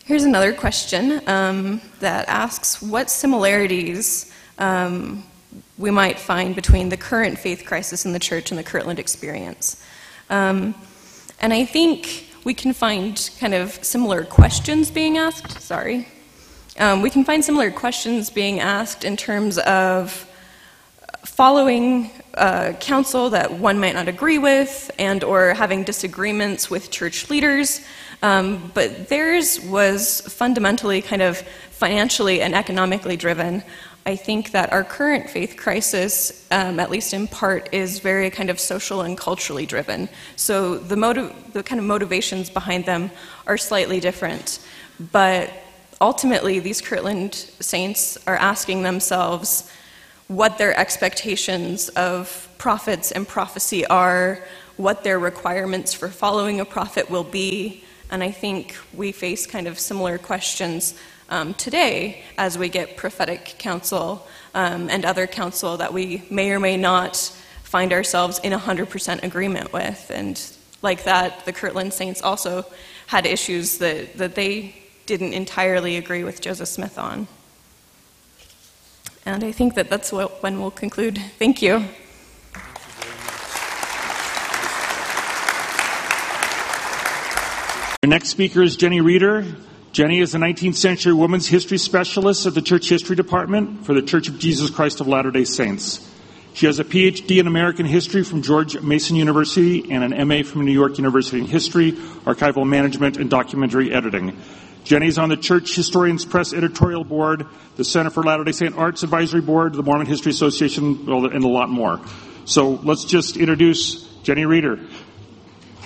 Here's another question that asks what similarities we might find between the current faith crisis in the church and the Kirtland experience. And I think we can find kind of similar questions being asked. We can find similar questions being asked in terms of following counsel that one might not agree with and or having disagreements with church leaders. But theirs was fundamentally kind of financially and economically driven. I think that our current faith crisis, at least in part, is very kind of social and culturally driven. So the kind of motivations behind them are slightly different. But ultimately, these Kirtland saints are asking themselves what their expectations of prophets and prophecy are, what their requirements for following a prophet will be. And I think we face kind of similar questions today as we get prophetic counsel and other counsel that we may or may not find ourselves in 100% agreement with. And like that, the Kirtland saints also had issues that they didn't entirely agree with Joseph Smith on. And I think that's when we'll conclude. Thank you. Our next speaker is Jenny Reeder. Jenny is a 19th century women's history specialist at the Church History Department for the Church of Jesus Christ of Latter-day Saints. She has a PhD in American history from George Mason University and an MA from New York University in history, archival management, and documentary editing. Jenny is on the Church Historians Press editorial board, the Center for Latter-day Saint Arts Advisory Board, the Mormon History Association, and a lot more. So let's just introduce Jenny Reeder.